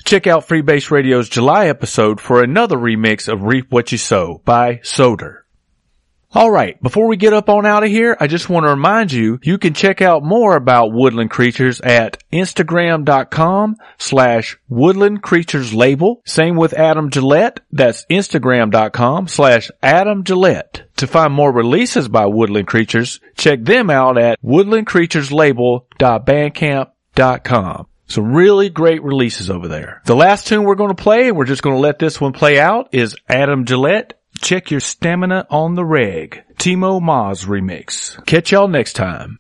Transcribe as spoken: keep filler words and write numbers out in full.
Check out Freebase Radio's July episode for another remix of Reap What You Sow by Soder. Alright, before we get up on out of here, I just want to remind you, you can check out more about Woodland Creatures at Instagram.com slash Woodland Creatures Label. Same with Adam Gillette. That's Instagram.com slash Adam Gillette. To find more releases by Woodland Creatures, check them out at woodland creatures label dot bandcamp dot com. Some really great releases over there. The last tune we're going to play, and we're just going to let this one play out, is Adam Gillette. Check Your Stamina on the Reg. Timo Maz remix. Catch y'all next time.